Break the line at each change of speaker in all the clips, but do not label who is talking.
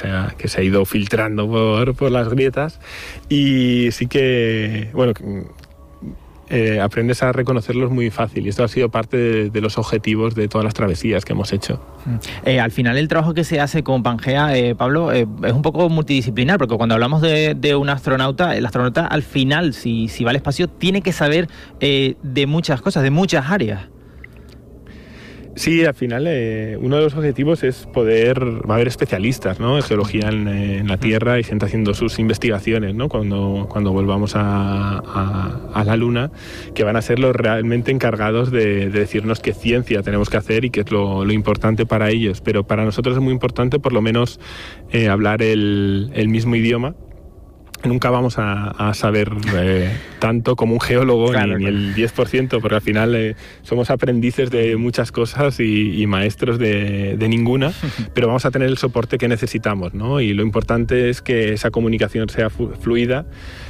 que se ha ido filtrando por las grietas, y sí que, bueno, aprendes a reconocerlos muy fácil, y esto ha sido parte de los objetivos de todas las travesías que hemos hecho.
Al final el trabajo que se hace con Pangea, Pablo, es un poco multidisciplinar, porque cuando hablamos de un astronauta, el astronauta al final, si va al espacio, tiene que saber de muchas cosas, de muchas áreas.
Sí, al final uno de los objetivos es va a haber especialistas, ¿no?, en geología en la Tierra, y gente haciendo sus investigaciones, ¿no?, cuando volvamos a la Luna, que van a ser los realmente encargados de decirnos qué ciencia tenemos que hacer y qué es lo importante para ellos. Pero para nosotros es muy importante por lo menos hablar el mismo idioma. Nunca vamos a saber tanto como un geólogo, claro, ni el 10%, porque al final somos aprendices de muchas cosas y maestros de ninguna, pero vamos a tener el soporte que necesitamos, ¿no? Y lo importante es que esa comunicación sea fluida,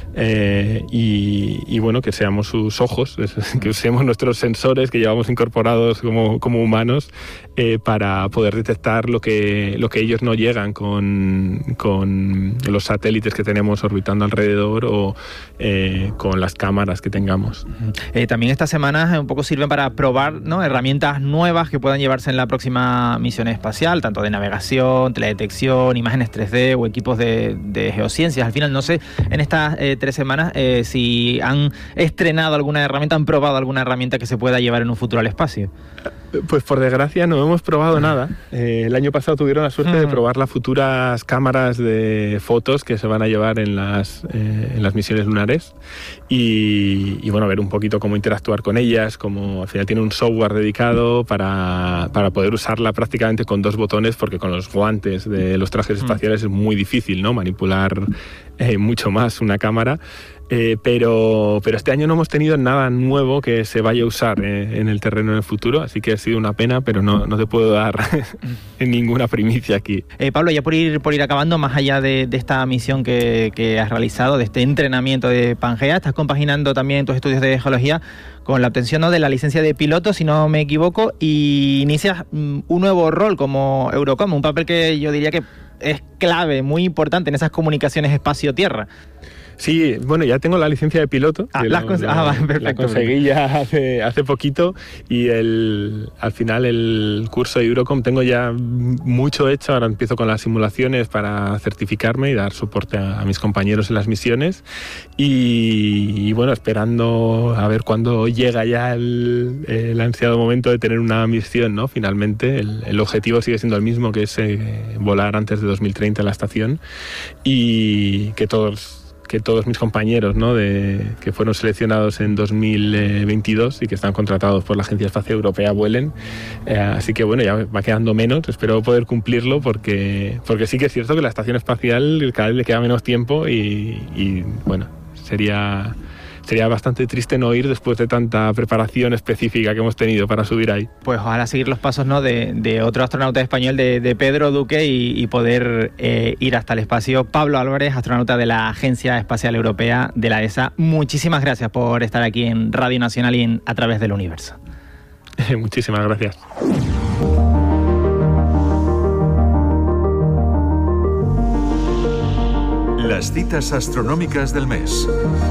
y bueno, que seamos sus ojos, que usemos nuestros sensores que llevamos incorporados como humanos, para poder detectar lo que ellos no llegan con los satélites que tenemos orbitando alrededor, o con las cámaras que tengamos.
También estas semanas un poco sirven para probar, ¿no?, herramientas nuevas que puedan llevarse en la próxima misión espacial, tanto de navegación, teledetección, imágenes 3D o equipos de geociencias. Al final, no sé, en estas 3 semanas, si han estrenado alguna herramienta, han probado alguna herramienta que se pueda llevar en un futuro al espacio.
Pues por desgracia no hemos probado nada. El año pasado tuvieron la suerte de probar las futuras cámaras de fotos que se van a llevar en las misiones lunares, y bueno, ver un poquito cómo interactuar con ellas, como al final tiene un software dedicado para poder usarla prácticamente con 2 botones, porque con los guantes de los trajes espaciales es muy difícil, ¿no?, manipular mucho más una cámara. Pero este año no hemos tenido nada nuevo que se vaya a usar en el terreno en el futuro, así que ha sido una pena, pero no te puedo dar ninguna primicia aquí.
Pablo, ya por ir acabando, más allá de esta misión que has realizado, de este entrenamiento de Pangea, estás compaginando también tus estudios de geología con la obtención, ¿no?, de la licencia de piloto, si no me equivoco, y inicias un nuevo rol como Eurocom, un papel que yo diría que es clave, muy importante en esas comunicaciones espacio-tierra.
Sí, bueno, ya tengo la licencia de piloto.
La
conseguí ya hace poquito, y al final el curso de Eurocom tengo ya mucho hecho. Ahora empiezo con las simulaciones para certificarme y dar soporte a mis compañeros en las misiones, y bueno, esperando a ver cuándo llega ya el ansiado momento de tener una misión, ¿no? Finalmente el objetivo sigue siendo el mismo, que es volar antes de 2030 en la estación, y que todos mis compañeros, ¿no?, que fueron seleccionados en 2022 y que están contratados por la Agencia Espacial Europea vuelen. Así que bueno, ya va quedando menos. Espero poder cumplirlo, porque sí que es cierto que la estación espacial cada vez le queda menos tiempo, y bueno, sería bastante triste no ir después de tanta preparación específica que hemos tenido para subir ahí.
Pues ojalá seguir los pasos, ¿no?, de otro astronauta español, de Pedro Duque, y poder ir hasta el espacio. Pablo Álvarez, astronauta de la Agencia Espacial Europea, de la ESA. Muchísimas gracias por estar aquí en Radio Nacional y A Través del Universo.
Muchísimas gracias.
Las citas astronómicas del mes.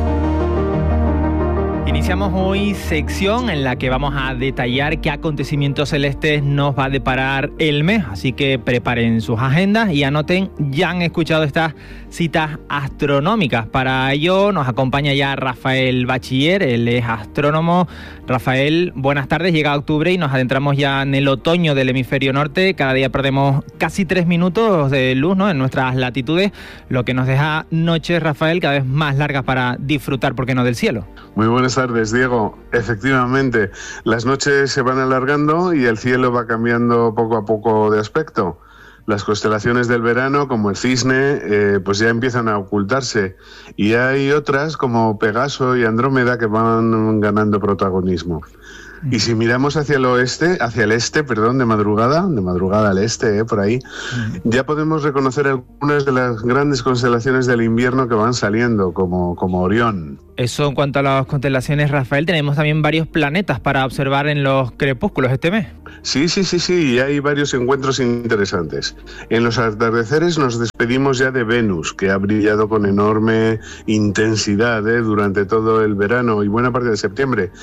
Iniciamos hoy sección en la que vamos a detallar qué acontecimientos celestes nos va a deparar el mes, así que preparen sus agendas y anoten, ya han escuchado estas citas astronómicas. Para ello nos acompaña ya Rafael Bachiller, él es astrónomo. Rafael, buenas tardes, llega octubre y nos adentramos ya en el otoño del hemisferio norte. Cada día perdemos casi 3 minutos de luz, ¿no?, en nuestras latitudes, lo que nos deja noches, Rafael, cada vez más largas para disfrutar, ¿por qué no?, del cielo.
Muy buenas tardes, Diego. Efectivamente, las noches se van alargando y el cielo va cambiando poco a poco de aspecto. Las constelaciones del verano, como el Cisne, pues ya empiezan a ocultarse, y hay otras como Pegaso y Andrómeda que van ganando protagonismo. Y si miramos hacia el este, de madrugada al este, por ahí, ya podemos reconocer algunas de las grandes constelaciones del invierno que van saliendo, como Orión.
Eso en cuanto a las constelaciones, Rafael, tenemos también varios planetas para observar en los crepúsculos este mes.
Sí, y hay varios encuentros interesantes. En los atardeceres nos despedimos ya de Venus, que ha brillado con enorme intensidad durante todo el verano y buena parte de septiembre.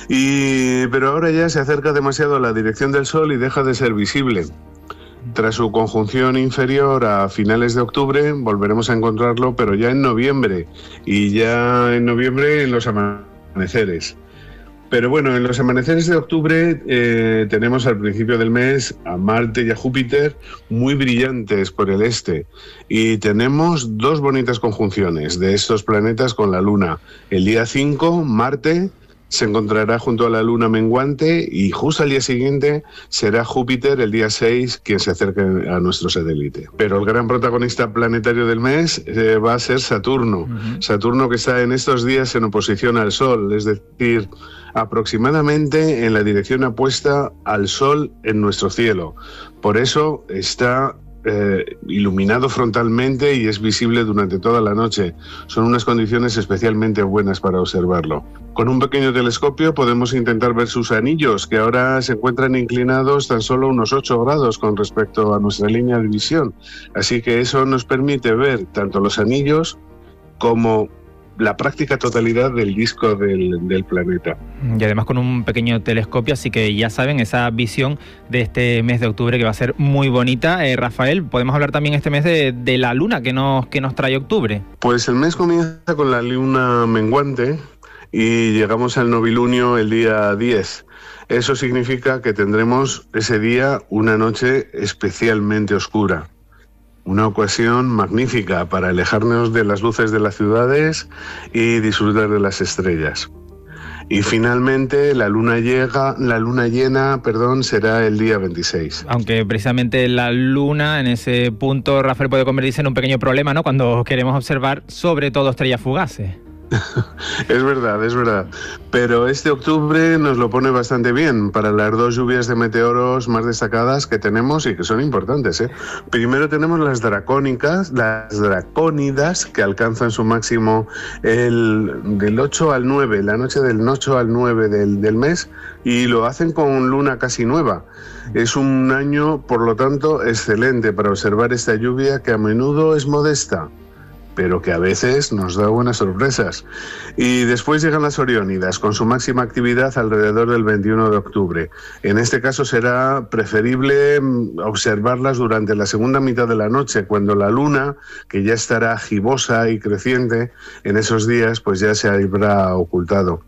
Pero ahora ya se acerca demasiado a la dirección del Sol y deja de ser visible. Tras su conjunción inferior a finales de octubre, volveremos a encontrarlo, pero ya en noviembre, y ya en noviembre en los amaneceres. Pero bueno, en los amaneceres de octubre tenemos al principio del mes a Marte y a Júpiter muy brillantes por el este, y tenemos dos bonitas conjunciones de estos planetas con la Luna. El día 5, Marte se encontrará junto a la Luna menguante, y justo al día siguiente será Júpiter, el día 6, quien se acerque a nuestro satélite. Pero el gran protagonista planetario del mes va a ser Saturno. Saturno, que está en estos días en oposición al Sol, es decir, aproximadamente en la dirección opuesta al Sol en nuestro cielo. Por eso está iluminado frontalmente y es visible durante toda la noche. Son unas condiciones especialmente buenas para observarlo. Con un pequeño telescopio podemos intentar ver sus anillos, que ahora se encuentran inclinados tan solo unos 8 grados con respecto a nuestra línea de visión. Así que eso nos permite ver tanto los anillos como la práctica totalidad del disco del planeta.
Y además con un pequeño telescopio, así que ya saben, esa visión de este mes de octubre que va a ser muy bonita. Rafael, podemos hablar también este mes de la luna que nos trae octubre.
Pues el mes comienza con la luna menguante y llegamos al novilunio el día 10. Eso significa que tendremos ese día una noche especialmente oscura. Una ocasión magnífica para alejarnos de las luces de las ciudades y disfrutar de las estrellas. Y finalmente la luna llena, será el día 26.
Aunque precisamente la luna en ese punto, Rafael, puede convertirse en un pequeño problema, ¿no? Cuando queremos observar sobre todo estrellas fugaces.
Es verdad. Pero este octubre nos lo pone bastante bien para las dos lluvias de meteoros más destacadas que tenemos y que son importantes. Primero tenemos las dracónidas, que alcanzan su máximo del 8 al 9, la noche del 8 al 9 del mes, y lo hacen con luna casi nueva. Es un año, por lo tanto, excelente para observar esta lluvia, que a menudo es modesta, pero que a veces nos da buenas sorpresas. Y después llegan las Oriónidas, con su máxima actividad alrededor del 21 de octubre. En este caso será preferible observarlas durante la segunda mitad de la noche, cuando la luna, que ya estará gibosa y creciente en esos días, pues ya se habrá ocultado.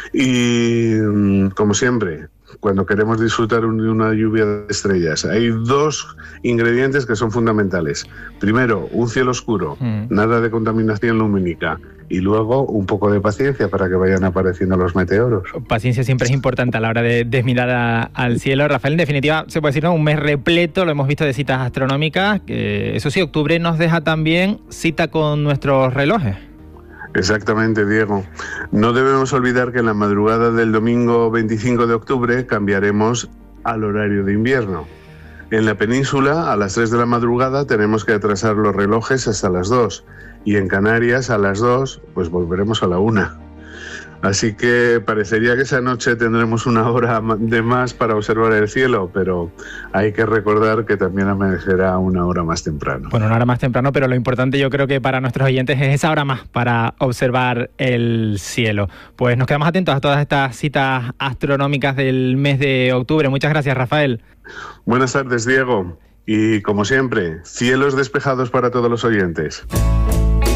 Y como siempre, cuando queremos disfrutar de una lluvia de estrellas, hay dos ingredientes que son fundamentales. Primero, un cielo oscuro, nada de contaminación lumínica, y luego un poco de paciencia para que vayan apareciendo los meteoros.
Paciencia siempre es importante a la hora de mirar al cielo. Rafael, en definitiva, se puede decir, ¿no? Un mes repleto, lo hemos visto, de citas astronómicas. Eso sí, octubre nos deja también cita con nuestros relojes.
Exactamente, Diego. No debemos olvidar que en la madrugada del domingo 25 de octubre cambiaremos al horario de invierno. En la península, a las 3 de la madrugada, tenemos que atrasar los relojes hasta las 2. Y en Canarias, a las 2, pues volveremos a la 1. Así que parecería que esa noche tendremos una hora de más para observar el cielo, pero hay que recordar que también amanecerá una hora más temprano.
Bueno, una hora más temprano, pero lo importante yo creo que para nuestros oyentes es esa hora más para observar el cielo. Pues nos quedamos atentos a todas estas citas astronómicas del mes de octubre. Muchas gracias, Rafael.
Buenas tardes, Diego. Y como siempre, cielos despejados para todos los oyentes.